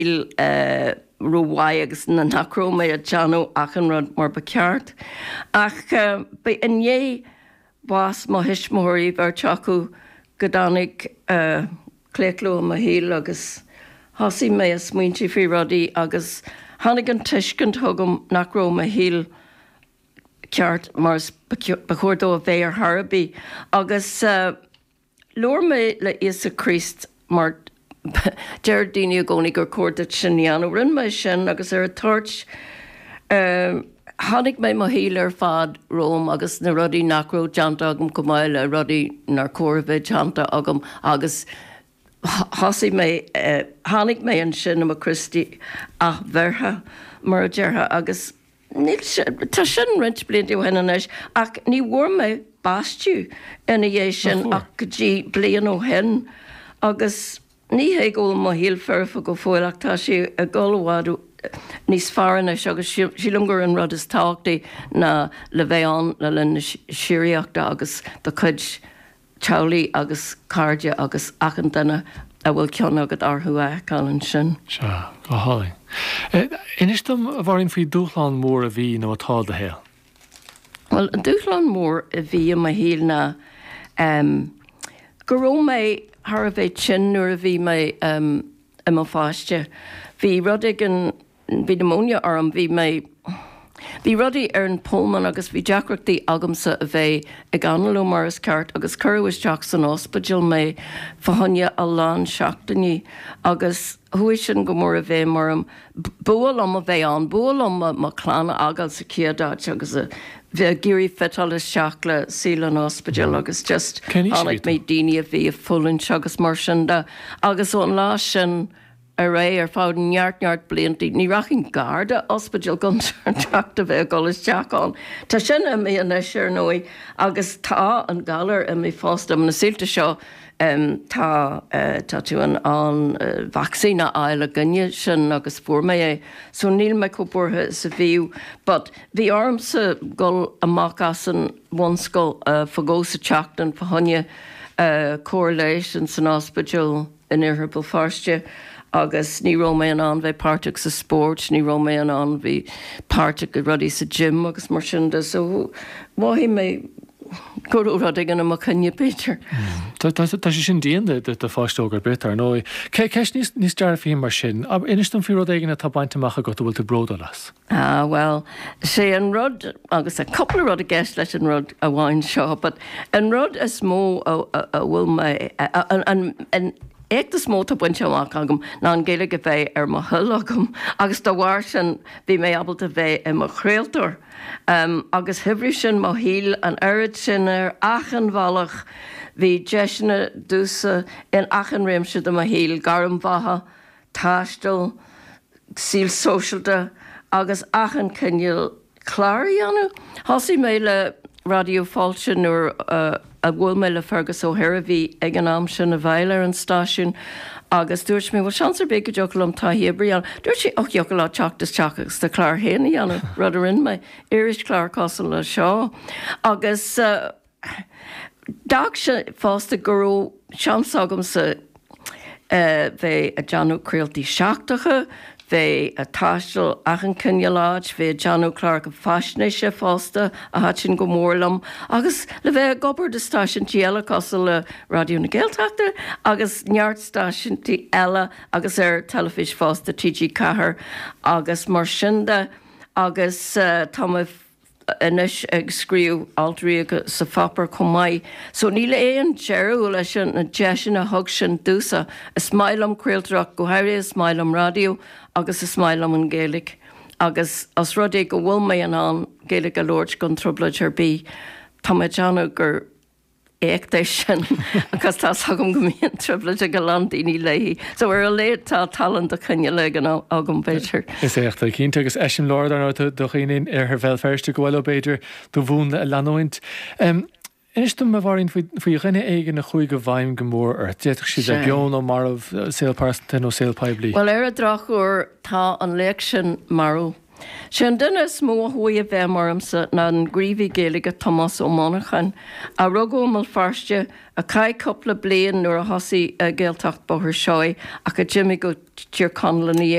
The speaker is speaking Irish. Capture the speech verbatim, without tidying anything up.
il uh, rohhaid agus na nachró mé a Jano ach an rud mar beceart. Ach uh, be in é bás má hismóirí ar teacu godánig uh, cléiclú a híl agus hasí mé a smuintí fí rodí agus hánig an tuiscint thugam nachró a híl ceart mars bechuirdó a bheith ar Harabí agus uh, leor mé le is a Christ mar Gerardini a gcónig gur cuairda sinneanú rinn mé sin agus ar a tuairt um, hánig mé mo híl ar fad Róm agus na rudí nachró teanta agam go maiile rudí nar cuairbh teanta agam agus hasí mé uh, hánig mé an sin am a Christi a bhertha mar a deartha agus tá sin rint bliantú henanis ach ní bhfuair mé báistú ina dhé sin ach go dtí blian ó hen agus ní hé ggóil mo híl ferfa go fóil ach tá sí a ggóilháú níos fearranis agus sílungur an rud is táachtaí na le bhéán le lena siíochta agus do chuid tealaí agus cáirde agus achan duine a bhfuil ceann agad orthú eáin sin. Se go hálainn. Inistum a bhhainn faoi dúchláán mór a bhí nó atá de héal? Well, an dúchláán mór a bhí a híl na um, go raibh mé thar a bheith sin nuair a bhí mé um, i mo fáiste. Bhí rudig an bhí pneumónia orm bhí mé Bhí rudaí ar an pulman agus bhí deacreachtaí agamsa a bheith ag anlú mar is ceart agus curhas teach san ospidil mé fahanne a lán seachtaní agus thuaidh sin go mór a bheith marm buail am a bheith an buail am má chlána agal sa céadáit agus a bheith géirí fetal is seach le síl an ospidil agus just annig mé daine a bhí a fullin agus mar sin de agus ón lá sin a ré ar fád neart-neart bliantí, ní rachin garda ospidil guntar an teachta bheith golas teachán. Tá sin a mé an eisiir nói agus tá an galar a mé fásta na sílta seo um, tá uh, tá tú an an uh, vaccína eile gunne sin agus fuórma é, so níl me cópúrtha sa bhíú, but bhí arm sa gol amach as an bhanscoil uh, fagó sa teachtan fahanne uh, correlation san ospidil in irthbal fáiste. Agus ní Róméan an bheith páirteach sa sport, ní Róméan an bhí páirteach go rudí sa gym agus mar sin de, so bhí mé gurú rudig an am cynne Peter. Tá sé sin díon de fáistógar betar nó. Ceis níos dear fhí mar sin, ab inistum fí rud éigen a tá bainteach a go bhfuil tú bróda las? Ah, well, sé an rud agus a couple of rud a gceist leis an rud a bháin seo, but an rud is mó a bhfuil mé an Éag de smóta buinte amach agam ná an géile go bheith ar mo thuil agam, agus do bhhair sin bhí mé abalta bheith i mo chréaltar. Um, agus hibrí sin mo híl an airid sin ar achan bhalach bhí deisina dúsa in achan réimse do mo híl garam bhatha, táistal, síl socialta, agus achan cinneal chláirí anú. Hasí mé le radio fáilte nuair uh, a bhfuil mé le Fergus O'Hara bhí ag an am sin a bhaile ar an stáisiún agus dúirt mé bhil seansar bé go deocail tá hébrí an. Dúirt sé och deocail lá teachtas teachas de chláir héanaí anna rud ar in mé iris chláir cosal le seo. Agus uh, dag se fásta gurú seans agam sa uh, bheith a Janú Crealtaí seachtacha, bheith a táistil achan cinnealáid, bheith Janú Clark a fascina sé fásta a hat sin go mórlam, agus le bheith gobar de stáisiúntí eile cosal le radio na Gaeltachta, agus neart stáisiúntí eile agus ar telefís fásta T G Cahar, agus mar sinda, agus uh, tá inis ag scríú altarí sa fapar chumai. So níle é an jeú lei sin na deisian a thug sin dúsa, a smailm creaalteach go hairí a smailm radio agus a smailm an Gaelic. Agus as rud é go bhfuil mé an an Gaelic a Lord gon trublaid ar bí, tá mé deanú gur éachtéis sin agus tá sagam go míon trublaid a go landíní léí. So ar a léad tá talant a chunne le an agam Beidir. Is éachta cínta agus eisiim Lord ar do chéanaine ar th bhil feirste go bhfuil Beidir do bhún le leanúint. Inistum a bhhainn faoi rinne éigen na chuig go bhaim go mór ar déach si a beon ó marmh saolpáirsta nó saolpaib lí. Well ar a drachúir tá an léic sin marú sé an duine smó thuí a bheitmarmsa na an gríomhí géalaige Thomas Ó Monaghan a rugómal farste a cai coppla blian nuair a thosaí uh, géaltacht bothir seoid ach a Jimmy go tíor conlaní